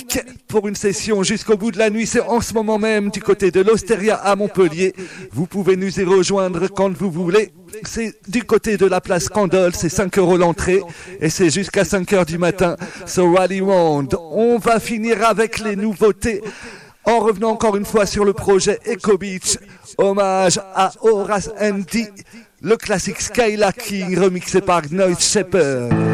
pour une session jusqu'au bout de la nuit. C'est en ce moment même du côté de l'Osteria à Montpellier. Vous pouvez nous y rejoindre quand vous voulez. C'est du côté de la place Candolle, c'est 5 € l'entrée et c'est jusqu'à 5 heures du matin. So rally round. On va finir avec les nouveautés en revenant encore une fois sur le projet Echo Beach. Hommage à Horace Andy, le classique Skylarking remixé par Noise Shepherd.